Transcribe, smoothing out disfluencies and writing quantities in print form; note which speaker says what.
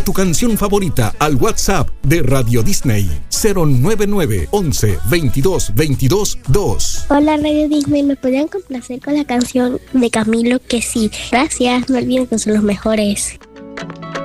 Speaker 1: Tu canción favorita al WhatsApp de Radio Disney 099 11 22 22 2.
Speaker 2: Hola Radio Disney, ¿me podrían complacer con la canción de Camilo? Que sí, gracias, no olviden que son los mejores.